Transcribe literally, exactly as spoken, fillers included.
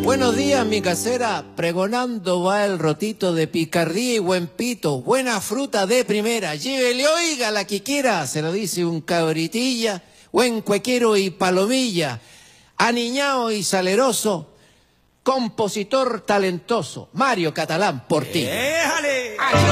Buenos días, mi casera, pregonando va el rotito de picardía y buen pito, buena fruta de primera, llévele, oiga, la que quiera, se lo dice un cabritilla, buen cuequero y palomilla, aniñao y saleroso, compositor talentoso, Mario Catalán Portillo. ¡Éjale!